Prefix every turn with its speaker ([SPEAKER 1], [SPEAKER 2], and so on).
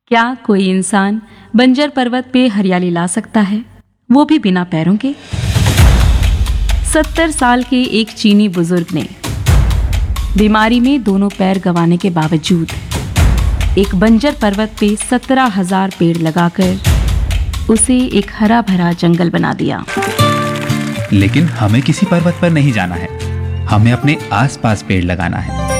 [SPEAKER 1] क्या कोई इंसान बंजर पर्वत पे हरियाली ला सकता है, वो भी बिना पैरों के? 70 साल के एक चीनी बुजुर्ग ने बीमारी में दोनों पैर गंवाने के बावजूद एक बंजर पर्वत पे 17,000 पेड़ लगाकर उसे एक हरा भरा जंगल बना दिया।
[SPEAKER 2] लेकिन हमें किसी पर्वत पर नहीं जाना है, हमें अपने आसपास पेड़ लगाना है।